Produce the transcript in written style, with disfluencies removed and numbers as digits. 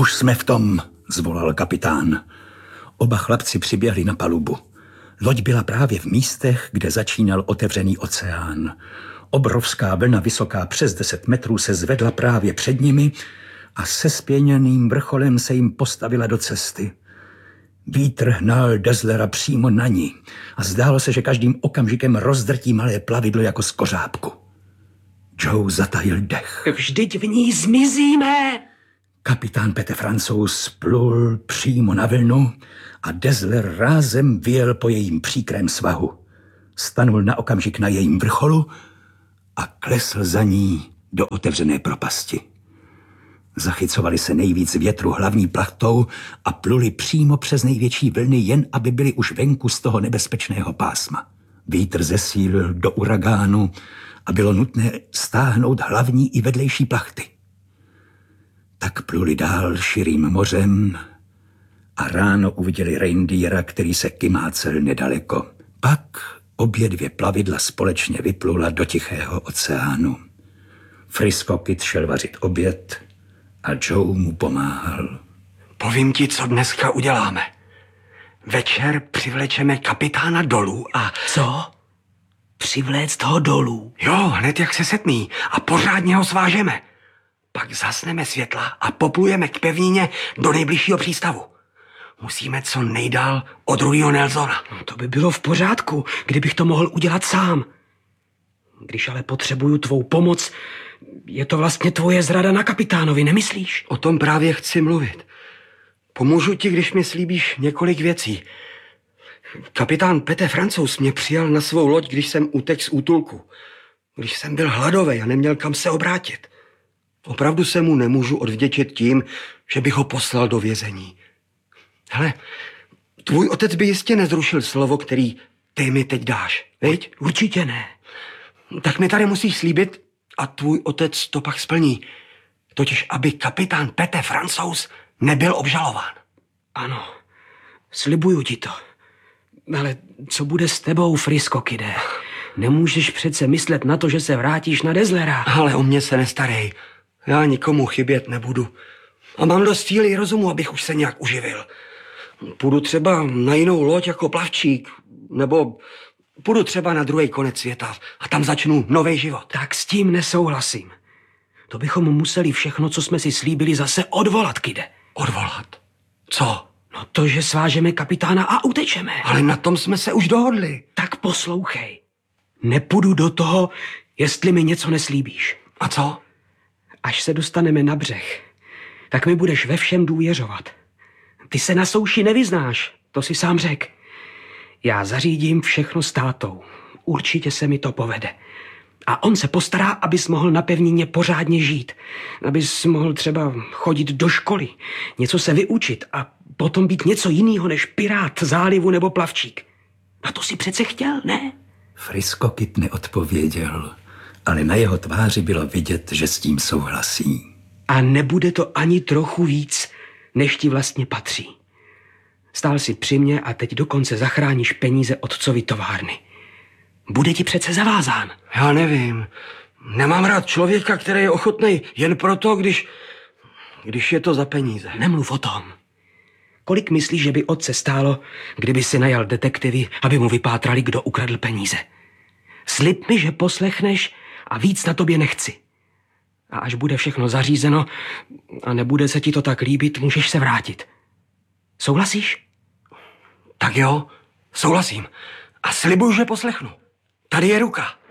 Už jsme v tom, zvolal kapitán. Oba chlapci přiběhli na palubu. Loď byla právě v místech, kde začínal otevřený oceán. Obrovská vlna vysoká přes 10 metrů se zvedla právě před nimi a se spěněným vrcholem se jim postavila do cesty. Vítr hnal Dazzlera přímo na ní a zdálo se, že každým okamžikem rozdrtí malé plavidlo jako z kořápku. Joe zatajil dech. Vždyť v ní zmizíme! Kapitán Pete Francouz plul přímo na vlnu a Dazzler rázem vyjel po jejím příkrém svahu. Stanul na okamžik na jejím vrcholu a klesl za ní do otevřené propasti. Zachycovali se nejvíc větru hlavní plachtou a pluli přímo přes největší vlny, jen aby byli už venku z toho nebezpečného pásma. Vítr zesílil do uragánu a bylo nutné stáhnout hlavní i vedlejší plachty. Tak pluli dál širým mořem a ráno uviděli reindeera, který se kymácel nedaleko. Pak obě dvě plavidla společně vyplula do Tichého oceánu. Frisco Kid šel vařit oběd a Joe mu pomáhal. Povím ti, co dneska uděláme. Večer přivlečeme kapitána dolů a... Co? Přivléct ho dolů? Jo, hned jak se setmí a pořádně ho svážeme. Pak zasneme světla a poplujeme k pevnině do nejbližšího přístavu. Musíme co nejdál od Ruiho Nelsona. To by bylo v pořádku, kdybych to mohl udělat sám. Když ale potřebuju tvou pomoc, je to vlastně tvoje zrada na kapitánovi, nemyslíš? O tom právě chci mluvit. Pomůžu ti, když mi slíbíš několik věcí. Kapitán Pete Francouz mě přijal na svou loď, když jsem utekl z útulku. Když jsem byl hladový a neměl kam se obrátit. Opravdu se mu nemůžu odvděčit tím, že bych ho poslal do vězení. Hele, tvůj otec by jistě nezrušil slovo, který ty mi teď dáš, viď? Určitě ne. Tak mi tady musíš slíbit a tvůj otec to pak splní. Totiž, aby kapitán Pete Francouz nebyl obžalován. Ano, slibuju ti to. Ale co bude s tebou, Frisco Kide? Nemůžeš přece myslet na to, že se vrátíš na Dazzlera. Ale o mě se nestarej. Já nikomu chybět nebudu. A mám dost síly i rozumu, abych už se nějak uživil. Půjdu třeba na jinou loď jako plavčík, nebo půjdu třeba na druhý konec světa a tam začnu nový život. Tak s tím nesouhlasím. To bychom museli všechno, co jsme si slíbili, zase odvolat, Kide. Odvolat? Co? No to, že svážeme kapitána a utečeme. Ale na tom jsme se už dohodli. Tak poslouchej. Nepůjdu do toho, jestli mi něco neslíbíš. A co? Až se dostaneme na břeh, tak mi budeš ve všem důvěřovat. Ty se na souši nevyznáš, to si sám řek. Já zařídím všechno s tátou. Určitě se mi to povede. A on se postará, abys mohl na pevnině pořádně žít. Abys mohl třeba chodit do školy, něco se vyučit a potom být něco jiného než pirát, zálivu nebo plavčík. A to si přece chtěl, ne? Frisco Kid neodpověděl, ale na jeho tváři bylo vidět, že s tím souhlasí. A nebude to ani trochu víc, než ti vlastně patří. Stál si při mě a teď dokonce zachráníš peníze otcovy továrny. Bude ti přece zavázán. Já nevím. Nemám rád člověka, který je ochotný jen proto, když je to za peníze. Nemluv o tom. Kolik myslíš, že by otce stálo, kdyby si najal detektivy, aby mu vypátrali, kdo ukradl peníze? Slib mi, že poslechneš a víc na tobě nechci. A až bude všechno zařízeno a nebude se ti to tak líbit, můžeš se vrátit. Souhlasíš? Tak jo, souhlasím. A slibuju, že poslechnu. Tady je ruka.